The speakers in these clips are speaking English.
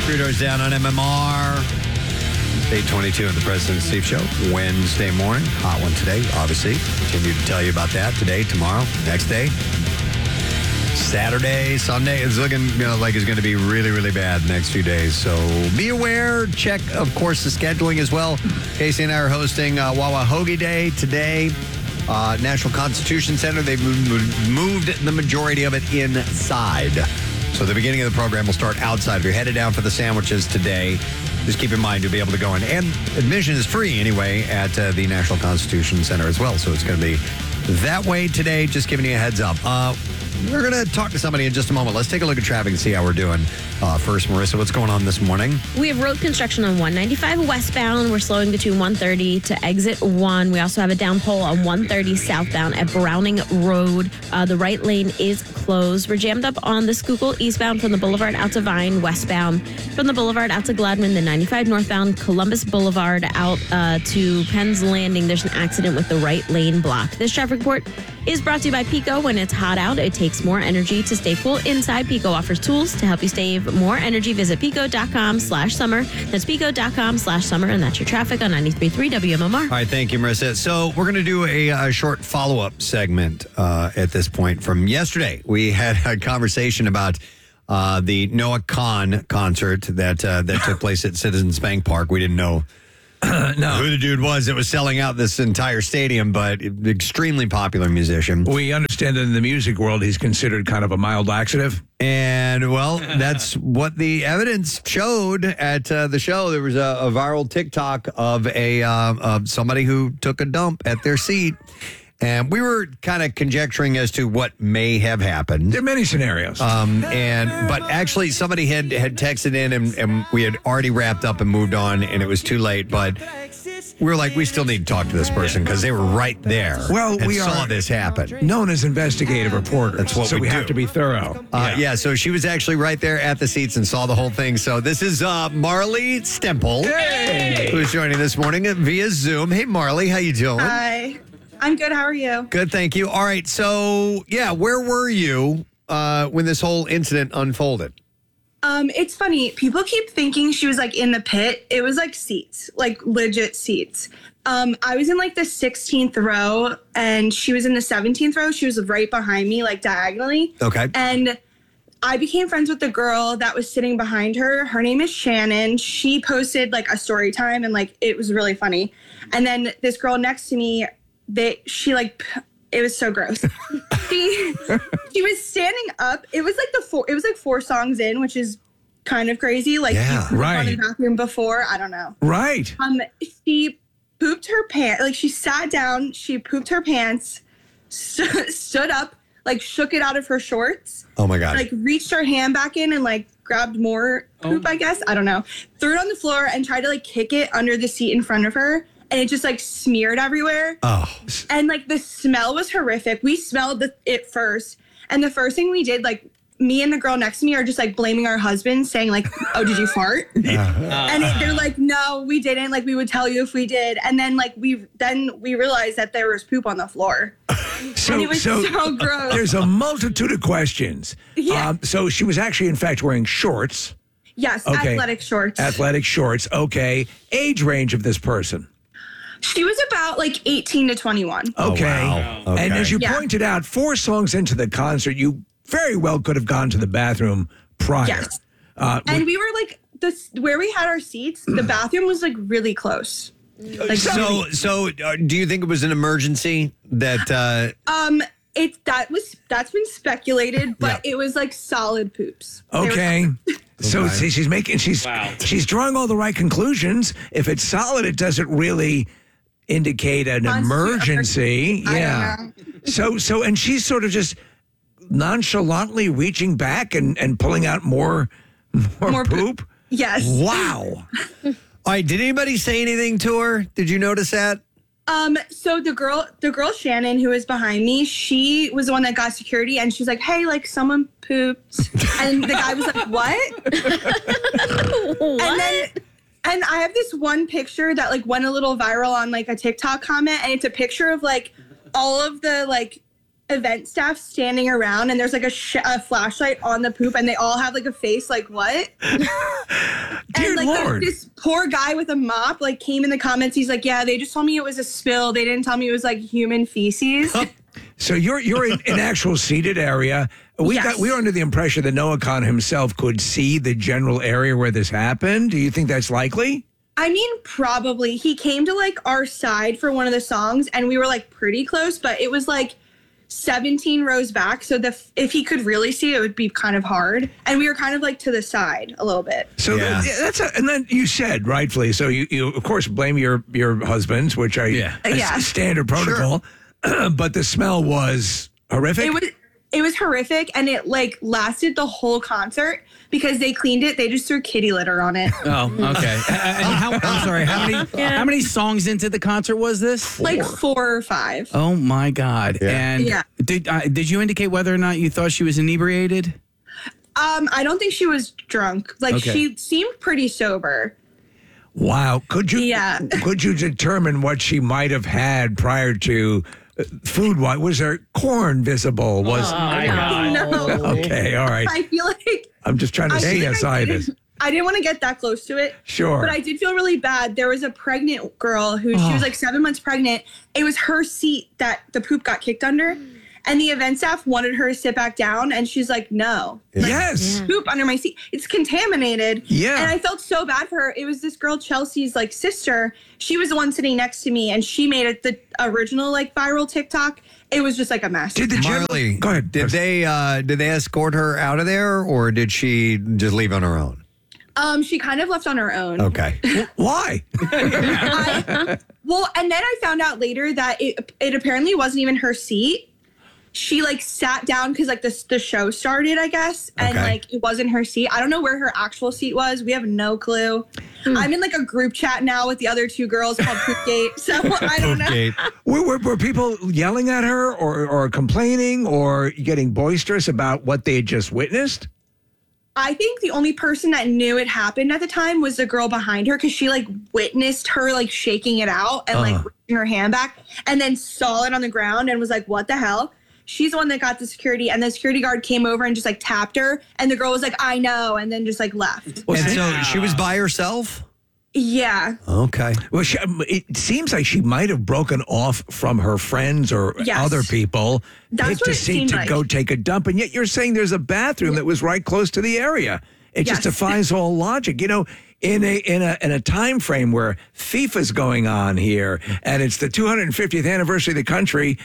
Three Doors Down on MMR. 8:22 on the President Steve Show. Wednesday morning. Hot one today, obviously. Continue to tell you about that today, tomorrow, next day. Saturday, Sunday. It's looking like it's going to be really, really bad the next few days. So be aware. Check, of course, the scheduling as well. Casey and I are hosting Wawa Hoagie Day today. National Constitution Center. They've moved the majority of it inside. So the beginning of the program will start outside. If you're headed down for the sandwiches today, just keep in mind you'll be able to go in. And admission is free anyway at the National Constitution Center as well. So it's going to be that way today. Just giving you a heads up. We're going to talk to somebody in just a moment. Let's take a look at traffic and see how we're doing. First, Marissa, what's going on this morning? We have road construction on 195 westbound. We're slowing between 130 to exit 1. We also have a downpour on 130 southbound at Browning Road. The right lane is closed. We're jammed up on the Schuylkill eastbound from the Boulevard out to Vine westbound. From the Boulevard out to Gladman, the 95 northbound Columbus Boulevard out to Penn's Landing. There's an accident with the right lane blocked. This traffic report is brought to you by Pico. When it's hot out, it takes more energy to stay cool inside. Pico offers tools to help you save more energy. Visit pico.com/summer. That's pico.com/summer. And that's your traffic on 93.3 WMMR. All right, thank you, Marissa. So we're going to do a short follow-up segment at this point from yesterday. We had a conversation about the Noah Kahan concert that took place at Citizens Bank Park. We didn't know who the dude was that was selling out this entire stadium, but extremely popular musician. We understand that in the music world, he's considered kind of a mild laxative. And, well, that's what the evidence showed at the show. There was a viral TikTok of of somebody who took a dump at their seat. And we were kind of conjecturing as to what may have happened. There are many scenarios. But actually somebody had texted in and we had already wrapped up and moved on and it was too late. But we were like, we still need to talk to this person because they were right there. Well, and we saw this happen. Known as investigative reporters. That's what so we do. have to be thorough. So she was actually right there at the seats and saw the whole thing. So this is Marley Stemple, who's joining this morning via Zoom. Hey, Marley, how you doing? Hi. I'm good. How are you? Good, thank you. All right, so, where were you when this whole incident unfolded? It's funny. People keep thinking she was, in the pit. It was, seats, legit seats. I was in, the 16th row, and she was in the 17th row. She was right behind me, diagonally. Okay. And I became friends with the girl that was sitting behind her. Her name is Shannon. She posted, a story time, and, it was really funny. And then this girl next to me, it was so gross. she was standing up. It was four songs in, which is kind of crazy. You've gone in the bathroom before. I don't know. Right. She pooped her pants. She sat down. She pooped her pants. Stood up. Shook it out of her shorts. Oh my God. Reached her hand back in and grabbed more poop. I guess I don't know. Threw it on the floor and tried to kick it under the seat in front of her. And it just smeared everywhere. Oh. And the smell was horrific. We smelled it first. And the first thing we did, me and the girl next to me are just blaming our husbands, saying oh, did you fart? And they're like, no, we didn't. We would tell you if we did. And then we realized that there was poop on the floor. And it was so gross. There's a multitude of questions. Yeah. So she was actually, in fact, wearing shorts. Yes, okay. Athletic shorts. Athletic shorts. Okay. Age range of this person. She was about 18 to 21. Okay. Oh, wow. Okay. And as you pointed out, 4 songs into the concert, you very well could have gone to the bathroom prior. Yes. And we were where we had our seats, the bathroom was really close. So do you think it was an emergency that that's been speculated, but it was solid poops. Okay. So see, she's drawing all the right conclusions. If it's solid, it doesn't really indicate an emergency. Yeah. So and she's sort of just nonchalantly reaching back and pulling out more poop. Yes. Wow. All right. Did anybody say anything to her? Did you notice that? So the girl Shannon, who was behind me, she was the one that got security, and she's like, "Hey, someone pooped," and the guy was like, "What?" What? And I have this one picture that went a little viral on a TikTok comment, and it's a picture of all of the event staff standing around, and there's like a flashlight on the poop, and they all have like a face like, what? Dear and like Lord. this poor guy with a mop like came in the comments. He's like, yeah, they just told me it was a spill. They didn't tell me it was like human feces. So you're in an actual seated area. We were under the impression that Noah Khan himself could see the general area where this happened. Do you think that's likely? I mean, probably. He came to like our side for one of the songs, and we were like pretty close, but it was like 17 rows back. So if he could really see, it would be kind of hard. And we were kind of like to the side a little bit. So and then you said rightfully. So you of course blame your husbands, which is standard protocol. Sure. But the smell was horrific. It was horrific, and it like lasted the whole concert because they cleaned it. They just threw kitty litter on it. Oh, okay. I'm sorry. How many songs into the concert was this? Like 4 or 5. Oh my God! Yeah. And did you indicate whether or not you thought she was inebriated? I don't think she was drunk. Like she seemed pretty sober. Wow. Could you determine what she might have had prior to food? Wise, was there corn visible? No. Okay, all right. I feel like I'm just trying to CSI this. I didn't want to get that close to it. Sure. But I did feel really bad. There was a pregnant girl who she was like 7 months pregnant. It was her seat that the poop got kicked under. And the event staff wanted her to sit back down, and she's like, no. Yes. Poop under my seat. It's contaminated. Yeah. And I felt so bad for her. It was this girl, Chelsea's like sister. She was the one sitting next to me, and she made it the original like viral TikTok. It was just like a mess. Did the Marley, go ahead. Did they escort her out of there, or did she just leave on her own? She kind of left on her own. Okay. Why? Well, and then I found out later that it apparently wasn't even her seat. She like sat down because like the show started, I guess, and like it wasn't her seat. I don't know where her actual seat was. We have no clue. I'm in like a group chat now with the other 2 girls called Poopgate, so I don't know. Were people yelling at her or complaining or getting boisterous about what they had just witnessed? I think the only person that knew it happened at the time was the girl behind her because she like witnessed her like shaking it out and like raising her hand back and then saw it on the ground and was like, what the hell? She's the one that got the security, and the security guard came over and just like tapped her, and the girl was like, I know, and then just like left. And so she was by herself? Yeah. Okay. Well, it seems like she might have broken off from her friends or other people. That's what it seemed like. Go take a dump, and yet you're saying there's a bathroom that was right close to the area. It just defies all logic. You know, in a time frame where FIFA's going on here, and it's the 250th anniversary of the country,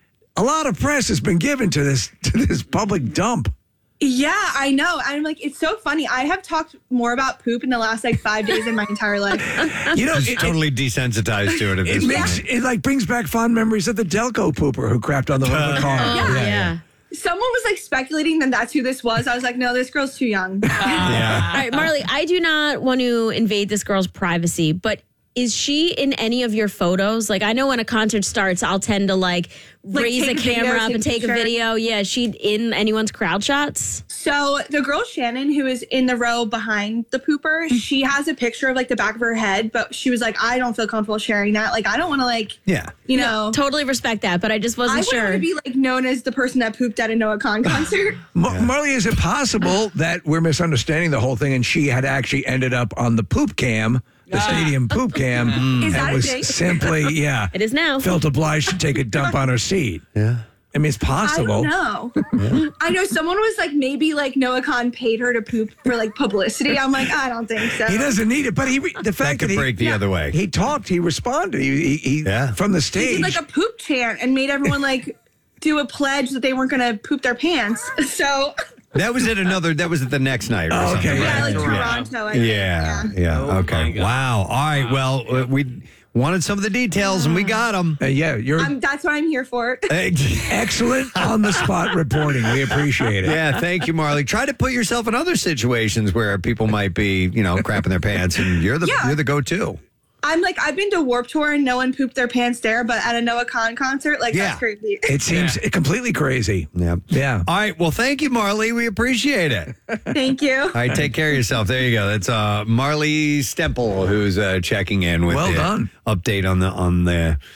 a lot of press has been given to this public dump. Yeah, I know. I'm like, it's so funny. I have talked more about poop in the last like 5 days in my entire life. You know, it's totally desensitized to it. At this point. It like brings back fond memories of the Delco pooper who crapped on the hood of the car. Yeah. Someone was like speculating that that's who this was. I was like, no, this girl's too young. All right, Marley, I do not want to invade this girl's privacy, but is she in any of your photos? Like, I know when a concert starts, I'll tend to like raise a camera up and take a video. Yeah, is she in anyone's crowd shots? So the girl Shannon, who is in the row behind the pooper, she has a picture of like the back of her head, but she was like, I don't feel comfortable sharing that. Like, I don't want to like, you know. Totally respect that, but I just wasn't sure. I want to be like known as the person that pooped at a Noah Khan concert. Marley, is it possible that we're misunderstanding the whole thing and she had actually ended up on the poop cam? The stadium poop cam Is that and was a thing? simply, It is now. felt obliged to take a dump on her seat. Yeah. I mean, it's possible. I don't know. I know someone was like, maybe like Noah Khan paid her to poop for like publicity. I'm like, I don't think so. He doesn't need it, but the fact That could break the other way. He talked, he responded, he from the He stage. did like a poop chant and made everyone like do a pledge that they weren't going to poop their pants. So That was at the next night or something. Okay. yeah, right? like Toronto. I think. Yeah. Oh, Okay. my God. Wow. All right. Well, we wanted some of the details and we got them. You're That's what I'm here for. excellent on the spot reporting. We appreciate it. Yeah, thank you, Marley. Try to put yourself in other situations where people might be, crapping their pants, and you're the go-to. I'm like, I've been to Warped Tour and no one pooped their pants there, but at a Noah Khan concert, like that's crazy. It seems completely crazy. Yeah. All right. Well, thank you, Marley. We appreciate it. Thank you. All right, take care of yourself. There you go. That's Marley Stemple who's checking in with Well the done. update on the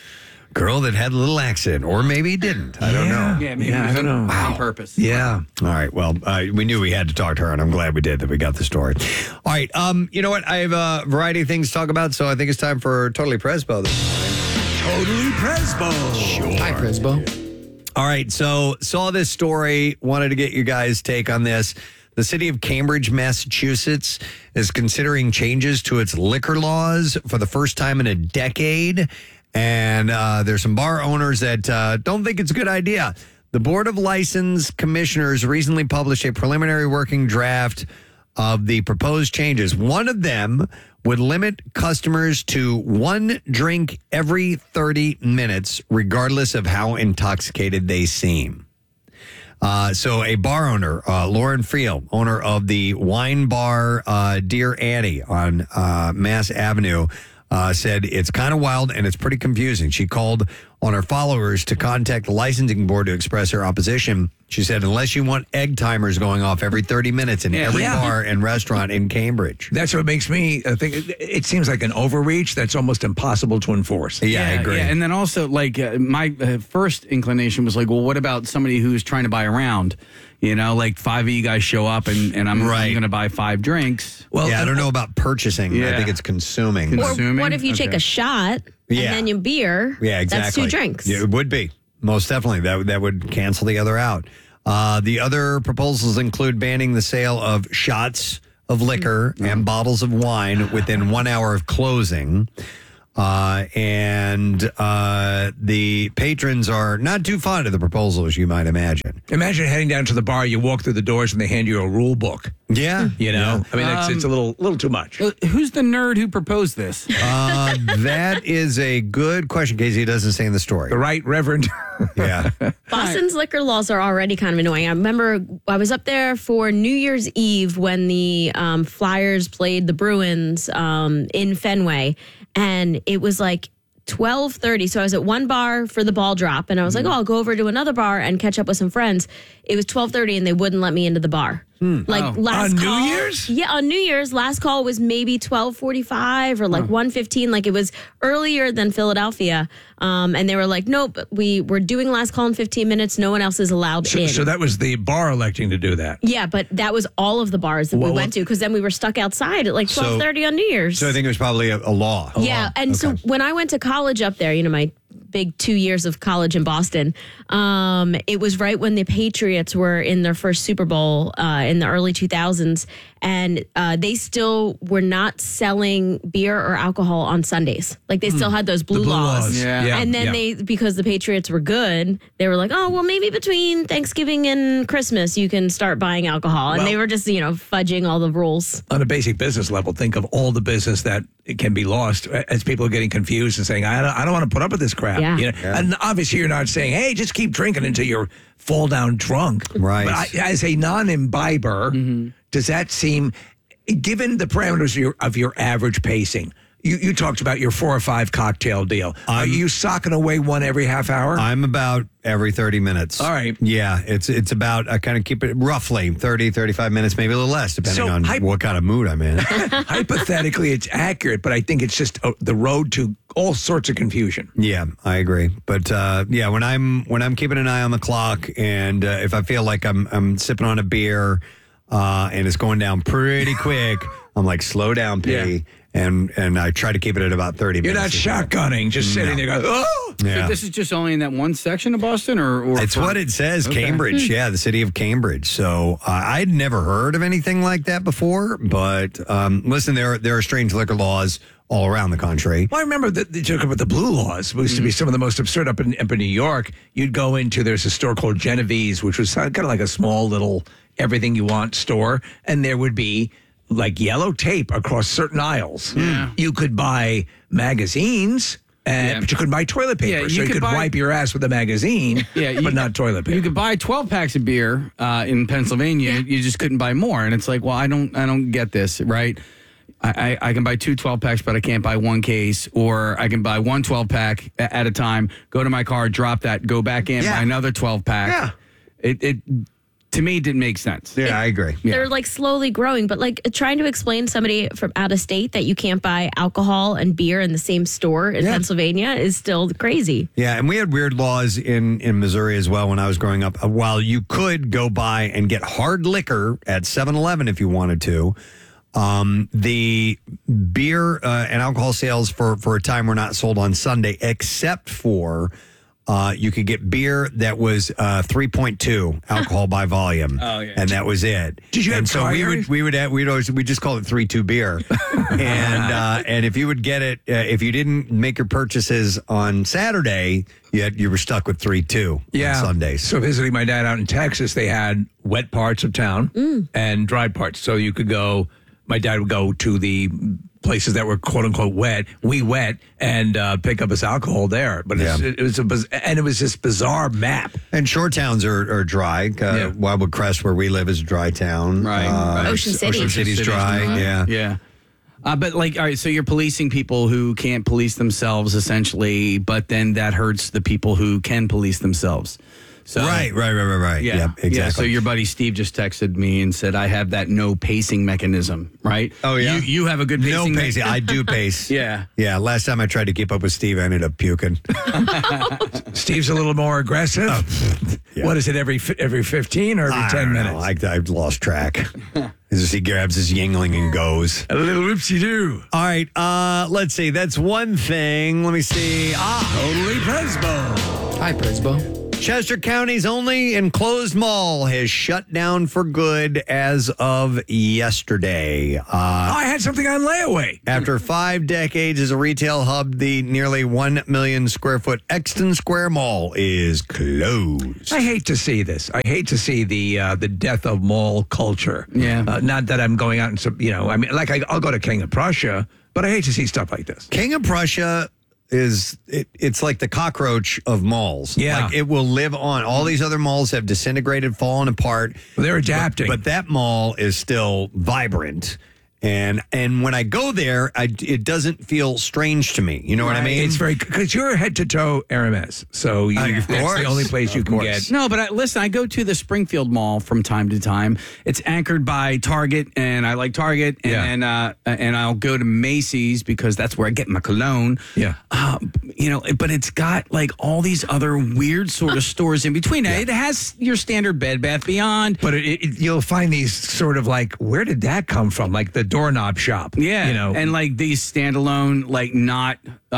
girl that had a little accident, or maybe didn't. I don't know. Yeah, maybe I don't know. on purpose. Yeah. All right. Well, we knew we had to talk to her, and I'm glad we did, that we got the story. All right. You know what? I have a variety of things to talk about, so I think it's time for Totally Presbo this morning. Totally Presbo. Sure. Hi, Presbo. All right. So saw this story, wanted to get you guys' take on this. The city of Cambridge, Massachusetts is considering changes to its liquor laws for the first time in a decade. And there's some bar owners that don't think it's a good idea. The Board of License Commissioners recently published a preliminary working draft of the proposed changes. One of them would limit customers to one drink every 30 minutes, regardless of how intoxicated they seem. So a bar owner, Lauren Friel, owner of the wine bar Dear Annie on Mass Avenue, said it's kind of wild and it's pretty confusing. She called on her followers to contact the licensing board to express her opposition. She said, unless you want egg timers going off every 30 minutes in every bar and restaurant in Cambridge. That's what makes me think it seems like an overreach that's almost impossible to enforce. Yeah, I agree. Yeah, and then also, like, my first inclination was like, well, what about somebody who's trying to buy a round? You know, like 5 of you guys show up and I'm going to buy 5 drinks. Well, yeah, I don't know about purchasing. I think it's consuming. Or what if you take a shot and then you beer? Yeah, exactly. That's 2 drinks. Yeah, it would be. Most definitely. That would cancel the other out. The other proposals include banning the sale of shots of liquor and bottles of wine within 1 hour of closing. And the patrons are not too fond of the proposal, as you might imagine. Imagine heading down to the bar, you walk through the doors, and they hand you a rule book. Yeah. You know? I mean, it's a little too much. Who's the nerd who proposed this? That is a good question, Casey. It doesn't say in the story. The Right Reverend. Yeah. Boston's liquor laws are already kind of annoying. I remember I was up there for New Year's Eve when the Flyers played the Bruins in Fenway, and it was like 12:30. So I was at one bar for the ball drop, and I was like, oh, I'll go over to another bar and catch up with some friends. It was 12:30, and they wouldn't let me into the bar. Like last on call, New Year's? Yeah, on New Year's. Last call was maybe 12:45 or like 1:15. Like it was earlier than Philadelphia. And they were like, nope, we're doing last call in 15 minutes. No one else is allowed in. So that was the bar electing to do that. Yeah, but that was all of the bars that we went to, because then we were stuck outside at like 12:30 on New Year's. So I think it was probably a law. Yeah, and so when I went to college up there, you know, my big 2 years of college in Boston, it was right when the Patriots were in their first Super Bowl in the early 2000s, and they still were not selling beer or alcohol on Sundays. Like they still had those blue laws. Yeah. And then because the Patriots were good, they were like, oh, well, maybe between Thanksgiving and Christmas, you can start buying alcohol. And they were just, fudging all the rules. On a basic business level, think of all the business that can be lost as people are getting confused and saying, I don't want to put up with this crap. Yeah. You know? And obviously you're not saying, hey, just keep drinking until you're fall down drunk. Right. But as a non-imbiber, does that seem, given the parameters of your average pacing, you talked about your 4 or 5 cocktail deal. Are you socking away one every half hour? I'm about every 30 minutes. All right. Yeah, it's about, I kind of keep it roughly 30, 35 minutes, maybe a little less, depending on what kind of mood I'm in. Hypothetically, it's accurate, but I think it's just the road to all sorts of confusion. Yeah, I agree. But when I'm keeping an eye on the clock, and if I feel like I'm sipping on a beer and it's going down pretty quick, I'm like, slow down, P. Yeah. And I try to keep it at about 30 You're minutes. not shotgunning, just sitting there going, oh! Yeah. So this is just only in that one section of Boston, or It's what it says, Okay. Cambridge. Yeah, the city of Cambridge. So I'd never heard of anything like that before. But listen, there are strange liquor laws all around the country. Well, I remember the joke about the blue laws used to be some of the most absurd up in New York. You'd go there's a store called Genevieve's, which was kind of like a small little everything you want store. And there would be like yellow tape across certain aisles. Yeah. You could buy magazines, but you couldn't buy toilet paper. Yeah, so you could wipe your ass with a magazine, but not toilet paper. You could buy 12 packs of beer in Pennsylvania. You just couldn't buy more. And it's like, well, I don't get this, right? I can buy 2 12-packs, but I can't buy 1 case. Or I can buy 1 12-pack at a time, go to my car, drop that, go back in, buy another 12-pack. Yeah. to me, it didn't make sense. Yeah, I agree. They're like slowly growing, but like trying to explain to somebody from out of state that you can't buy alcohol and beer in the same store in Pennsylvania is still crazy. Yeah, and we had weird laws in Missouri as well when I was growing up. While you could go buy and get hard liquor at 7-Eleven if you wanted to, the beer and alcohol sales for a time were not sold on Sunday, except for you could get beer that was 3.2 alcohol by volume, and that was it. Did you have so we'd just call it 3.2 beer, and if you would get it if you didn't make your purchases on Saturday, you were stuck with 3.2 on Sundays. So visiting my dad out in Texas, they had wet parts of town and dry parts. So you could go. My dad would go to the places that were quote unquote wet, and pick up his alcohol there. But it was this bizarre map. And shore towns are dry. Wildwood Crest, where we live, is a dry town. Right. Ocean City. Ocean City's dry. Yeah. But like, all right, so you're policing people who can't police themselves, essentially, but then that hurts the people who can police themselves. So, Right. Yeah, Yep, exactly. Yeah, so your buddy Steve just texted me and said, I have that no pacing mechanism, right? Oh, yeah? You have a good pacing No pacing. I do pace. Yeah. Yeah, last time I tried to keep up with Steve, I ended up puking. Steve's a little more aggressive. Yeah. What is it, every 15 or every 10 minutes? I've lost track. As he grabs his Yingling and goes. A little whoopsie-doo. All right, let's see. That's one thing. Let me see. Totally Presbo. Hi, Presbo. Chester County's only enclosed mall has shut down for good as of yesterday. I had something on layaway. After 5 decades as a retail hub, the nearly 1 million square foot Exton Square Mall is closed. I hate to see this. I hate to see the death of mall culture. Yeah. Not that I'm going out and, I mean, like I'll go to King of Prussia, but I hate to see stuff like this. King of Prussia it's like the cockroach of malls. Yeah. Like it will live on. All these other malls have disintegrated, fallen apart. Well, they're adapting. But that mall is still vibrant. And when I go there, it doesn't feel strange to me. You know what I mean? It's very, because you're head to toe Hermes. So that's the only place you can get. No, but listen, I go to the Springfield Mall from time to time. It's anchored by Target, and I like Target. And I'll go to Macy's because that's where I get my cologne. Yeah. But it's got like all these other weird sort of stores in between. It has your standard Bed Bath Beyond. But you'll find these sort of like, where did that come from? Like the doorknob shop. Yeah. And like these standalone, like not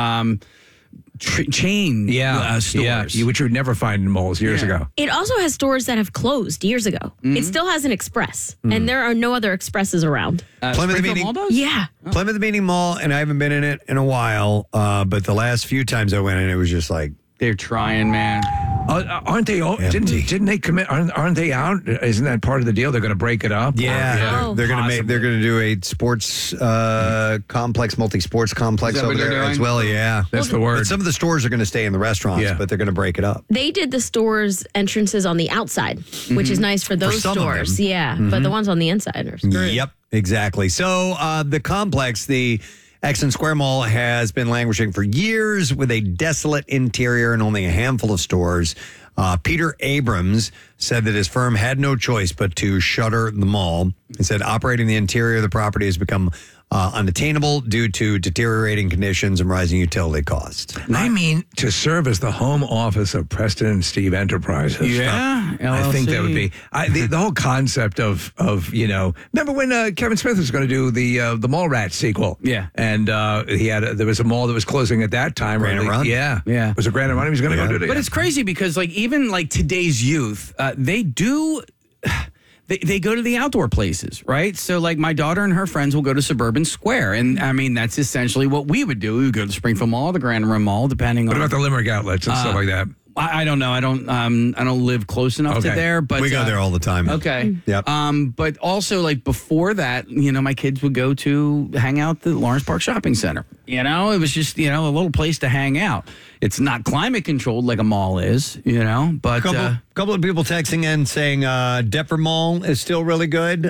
chain stores. Which you would never find in malls years ago. It also has stores that have closed years ago. It still has an Express, and there are no other Expresses around. Plymouth Meeting Mall does? Yeah. Plymouth Meeting Mall, and I haven't been in it in a while, but the last few times I went in, it was just like, They're trying, man. Aren't they? Didn't they commit? Aren't they out? Isn't that part of the deal? They're going to break it up. Oh. they're going to do a sports complex, multi-sports complex Is that over what they're there as doing? well. Yeah, That's the word. But some of the stores are going to stay in the restaurants, but they're going to break it up. They did the stores entrances on the outside, which is nice for those some of stores. them. Yeah, but the ones on the inside are screwed. Yep, exactly. So the complex, the Exton Square Mall, has been languishing for years with a desolate interior and only a handful of stores. Peter Abrams said that his firm had no choice but to shutter the mall. He said operating the interior of the property has become unattainable due to deteriorating conditions and rising utility costs. I mean, to serve as the home office of Preston and Steve Enterprises. Yeah, I think that LLC. would be the whole concept of Remember when Kevin Smith was going to do the Mallrats sequel? Yeah. and there was a mall that was closing at that time. Granite Run? Yeah. Was it Granite Run? He was going to go do it. But it's crazy because like even like today's youth, they do. They go to the outdoor places, right? So, like, my daughter and her friends will go to Suburban Square. And, I mean, that's essentially what we would do. We would go to the Springfield Mall, the Grand Run Mall, depending on... What about the Limerick outlets and stuff like that? I don't know. I don't live close enough to there. But we go there all the time. Okay. Yep. But also, like, before that, my kids would go to hang out at the Lawrence Park Shopping Center. You know, it was just, a little place to hang out. It's not climate controlled like a mall is, but... Couple of people texting in saying Deptford Mall is still really good.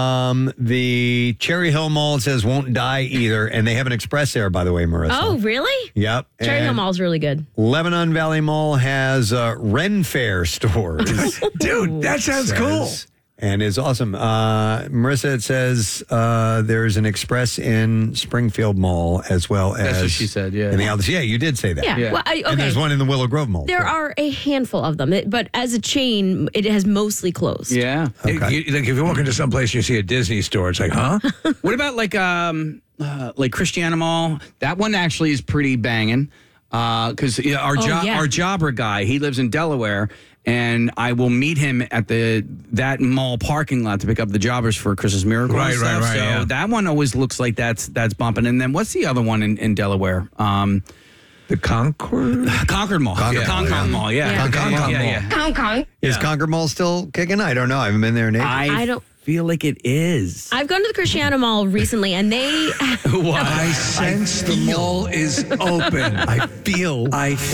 The Cherry Hill Mall says won't die either. And they have an express there, by the way, Marissa. Oh, really? Yep. Cherry Hill Mall's really good. Lebanon Valley Mall has Ren Fair stores. Dude, that sounds cool. And is awesome. Marissa, it says there's an express in Springfield Mall as well as... That's what she said, yeah. In the Aldous. Yeah, you did say that. Yeah. Well, And there's one in the Willow Grove Mall. There are a handful of them, but as a chain, it has mostly closed. Yeah. Like if you walk into some place and you see a Disney store, it's like, huh? What about like Christiana Mall? That one actually is pretty banging. Because our jobber guy, he lives in Delaware, and I will meet him at that mall parking lot to pick up the jobbers for Christmas Miracle and stuff. Right. So Yeah. that one always looks like that's bumping. And then what's the other one in Delaware? The Concord? Concord Mall. Concord Mall. Yeah. Concord Mall. Is Concord Mall still kicking? I don't know. I haven't been there in ages. I don't feel like it is. I've gone to the Christiana Mall recently, and they... I sense the mall is open. I feel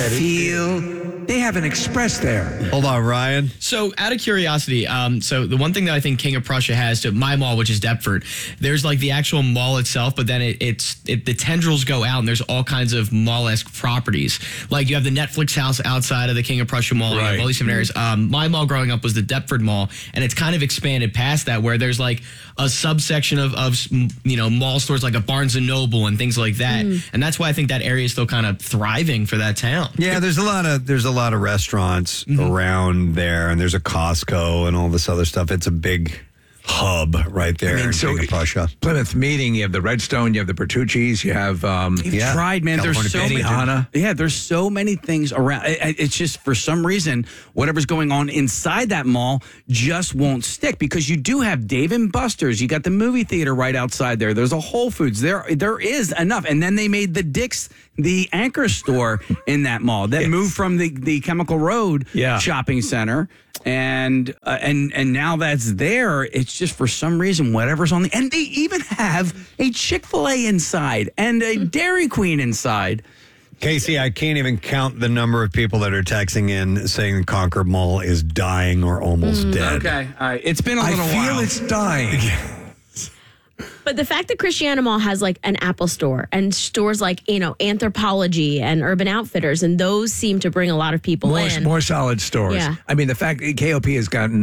they have an express there. Hold on, Ryan. So, out of curiosity, so the one thing that I think King of Prussia has to my mall, which is Deptford, there's like the actual mall itself, but then the tendrils go out, and there's all kinds of mall-esque properties. Like you have the Netflix house outside of the King of Prussia Mall. You have all these different areas. My mall growing up was the Deptford Mall, and it's kind of expanded past that, where there's like a subsection of mall stores like a Barnes and Noble and things like that, and that's why I think that area is still kind of thriving for that town. Yeah, there's a lot of restaurants around there, and there's a Costco and all this other stuff. It's a big hub right there in King of Prussia. Plymouth Meeting, you have the Redstone, you have the Bertucci's, you have tried, man. There's so many. Benihana. Yeah, there's so many things around. It's just for some reason, whatever's going on inside that mall just won't stick, because you do have Dave and Buster's. You got the movie theater right outside there. There's a Whole Foods. There is enough. And then they made the Dick's, the anchor store in that mall that moved from the Chemical Road shopping center. And now that's there. It's just for some reason, whatever's on and they even have a Chick-fil-A inside and a Dairy Queen inside. Casey, I can't even count the number of people that are texting in saying Concord Mall is dying or almost dead. Okay, all right. It's been a little while. I feel it's dying. But the fact that Christiana Mall has like an Apple store and stores like, Anthropology and Urban Outfitters, and those seem to bring a lot of people in. More solid stores. Yeah. I mean, the fact that KOP has gotten